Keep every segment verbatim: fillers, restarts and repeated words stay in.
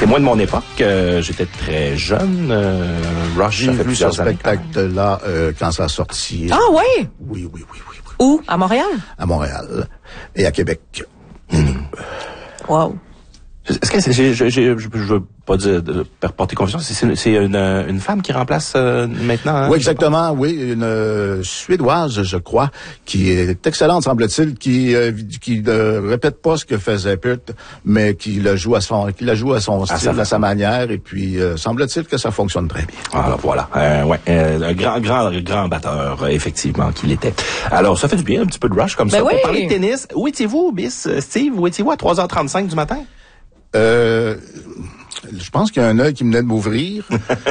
c'est moins de mon époque. Euh, j'étais très jeune. Euh, Rush, J'ai ça fait vu ce plusieurs années. spectacle-là euh, quand ça a sorti. Ah oui? Oui, oui, oui, oui, oui. Où? À Montréal? À Montréal et à Québec. Wow. Est-ce que c'est, j'ai, j'ai, je, je veux pas dire de porter confiance, c'est, c'est une, une femme qui remplace euh, maintenant. Hein, oui, exactement. Oui, une euh, Suédoise, je crois, qui est excellente, semble-t-il, qui euh, qui ne répète pas ce que faisait Peart, mais qui la joue à son, qui la joue à son style, à sa, à sa manière, et puis euh, semble-t-il que ça fonctionne très bien. Alors voilà, euh, ouais, euh, un grand, grand, grand batteur, euh, effectivement, qu'il était. Alors ça fait du bien, un petit peu de Rush comme ben ça. Oui. Pour parler de tennis, où étiez-vous, Bis, Steve, où étiez-vous à trois heures trente-cinq du matin? Euh, je pense qu'il y a un œil qui venait de m'ouvrir,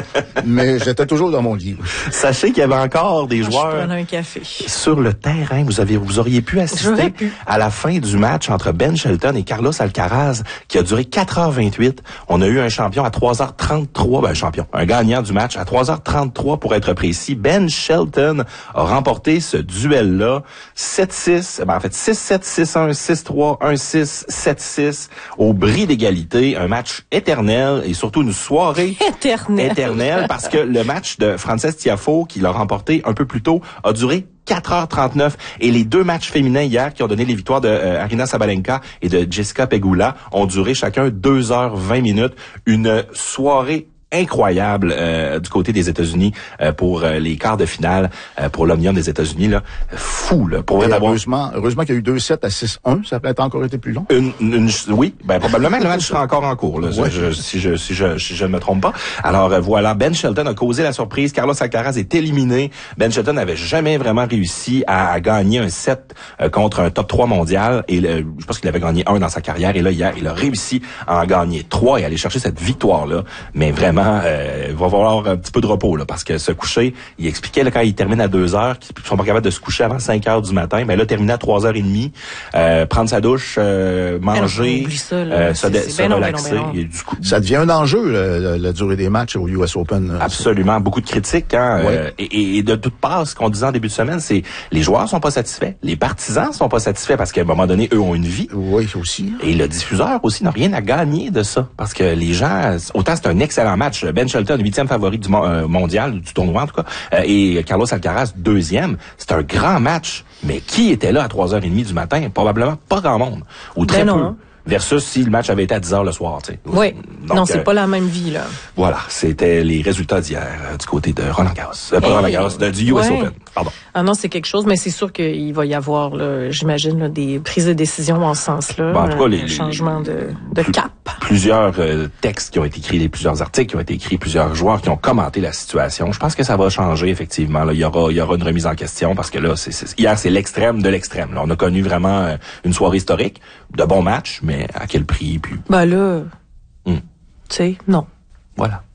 mais j'étais toujours dans mon lit. Sachez qu'il y avait encore des Moi, joueurs je prenais un café. sur le terrain. Vous avez, vous auriez pu assister pu. à la fin du match entre Ben Shelton et Carlos Alcaraz, qui a duré quatre heures vingt-huit. On a eu un champion à trois heures trente-trois, ben un champion, un gagnant du match à trois heures trente-trois pour être précis. Ben Shelton a remporté ce duel-là, sept six, ben en fait six sept, six un, six trois, un six, sept six, au bris d'égalité, un match éternel et surtout une soirée éternelle. éternelle parce que le match de Frances Tiafoe, qui l'a remporté un peu plus tôt, a duré quatre heures trente-neuf. Et les deux matchs féminins hier qui ont donné les victoires de euh, Aryna Sabalenka et de Jessica Pegula ont duré chacun deux heures vingt minutes. Une soirée incroyable euh, du côté des États-Unis euh, pour euh, les quarts de finale euh, pour l'Omnium des États-Unis, là. Fou, là. Pour Et heureusement, heureusement qu'il y a eu deux sept à six un, ça peut être encore été plus long. Une, une, oui, ben probablement que le match sera encore en cours, là, ouais. je, je, si je si je si je ne me trompe pas. Alors euh, voilà, Ben Shelton a causé la surprise. Carlos Alcaraz est éliminé. Ben Shelton n'avait jamais vraiment réussi à, à gagner un set euh, contre un top trois mondial. Et le, je pense qu'il avait gagné un dans sa carrière. Et là hier, il a réussi à en gagner trois et aller chercher cette victoire là. Mais vraiment, euh, il va falloir un petit peu de repos là, parce que se coucher, il expliquait là, quand il termine à deux heures, qu'ils sont pas capables de se coucher avant cinq heures du matin. Mais là, terminer à trois heures trente, euh, prendre sa douche, euh, manger, ça, euh, se, c'est, se ben relaxer. non, ben non, ben non. Et du coup, ça devient un enjeu, la, la durée des matchs au U S Open. absolument, beaucoup de critiques. Hein, ouais. euh, et, et de toute part, ce qu'on disait en début de semaine, c'est les joueurs sont pas satisfaits, les partisans sont pas satisfaits parce qu'à un moment donné, eux ont une vie. Oui, aussi. Et le diffuseur aussi n'a rien à gagner de ça. Parce que les gens, autant c'est un excellent match. Ben Shelton, huitième favori du euh, mondial, du tournoi en tout cas, euh, et Carlos Alcaraz, deuxième. C'est un grand match. Mais qui était là à trois heures trente du matin? Probablement pas grand monde. Ou très ben peu. non. Versus si le match avait été à dix heures le soir, tu sais. Oui. Donc, non, c'est euh, pas la même vie, là. Voilà, c'était les résultats d'hier euh, du côté de Roland Garros. Euh, pas Hey. Roland Garros, de, du U S Ouais. Open. Pardon. Ah non, c'est quelque chose, mais c'est sûr qu'il va y avoir, là, j'imagine, là, des prises de décision en ce sens-là. Bon, en tout cas, les- un les- changement de, de plus- cap. Plusieurs euh, textes qui ont été écrits, les plusieurs articles qui ont été écrits, plusieurs joueurs qui ont commenté la situation. Je pense que ça va changer effectivement. Là, il y aura, il y aura une remise en question parce que là, c'est, c'est, hier c'est l'extrême de l'extrême. Là, on a connu vraiment euh, une soirée historique, de bons matchs, mais à quel prix puis Ben là, Hmm. tu sais, non. voilà.